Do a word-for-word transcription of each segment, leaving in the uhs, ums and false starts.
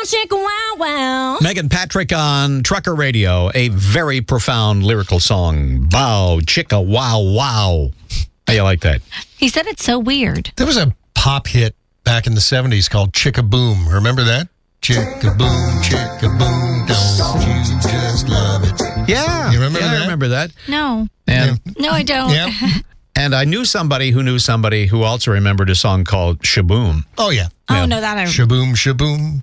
chicka wow wow. Megan Patrick on Trucker Radio, a very profound lyrical song. Bow, chicka, wow, wow. How you like that? He said it's so weird. There was a pop hit back in the seventies called Chicka Boom. Remember that? Chicka Boom, Chicka Boom, don't you just love it? Yeah. You remember yeah, that? I remember that. No. And, No, I don't. Yeah. and I knew somebody who knew somebody who also remembered a song called Shaboom. Oh, yeah. Oh, Yeah. no, that I... Shaboom, shaboom.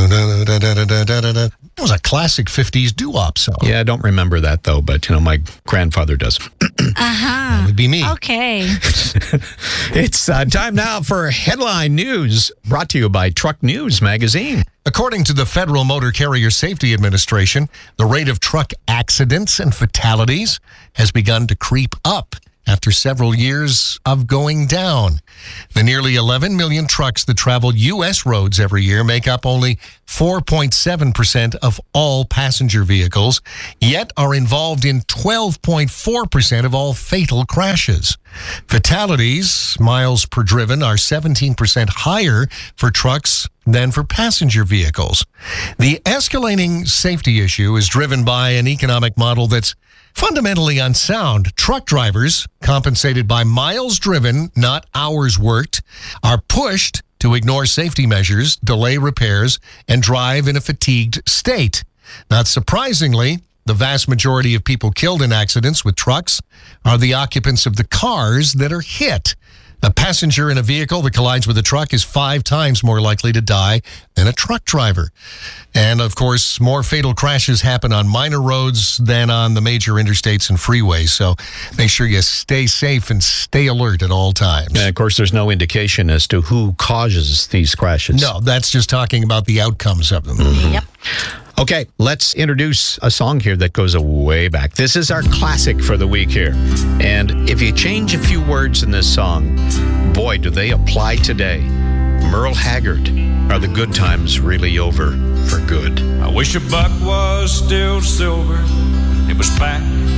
That was a classic fifties doo-wop song. Yeah, I don't remember that, though, but, you know, my grandfather does. Uh-huh. That would be me. Okay. It's uh, time now for Headline News, brought to you by Truck News Magazine. According to the Federal Motor Carrier Safety Administration, the rate of truck accidents and fatalities has begun to creep up after several years of going down. The nearly eleven million trucks that travel U S roads every year make up only four point seven percent of all passenger vehicles, yet are involved in twelve point four percent of all fatal crashes. Fatalities, miles per driven, are seventeen percent higher for trucks than for passenger vehicles. The escalating safety issue is driven by an economic model that's fundamentally unsound. Truck drivers, compensated by miles driven, not hours worked, are pushed to ignore safety measures, delay repairs, and drive in a fatigued state. Not surprisingly, the vast majority of people killed in accidents with trucks are the occupants of the cars that are hit. A passenger in a vehicle that collides with a truck is five times more likely to die than a truck driver. And, of course, more fatal crashes happen on minor roads than on the major interstates and freeways. So make sure you stay safe and stay alert at all times. And, of course, there's no indication as to who causes these crashes. No, that's just talking about the outcomes of them. Yep. Okay, let's introduce a song here that goes way back. This is our classic for the week here. And if you change a few words in this song, boy, do they apply today. Merle Haggard, Are the Good Times Really Over for Good? I wish a buck was still silver. It was back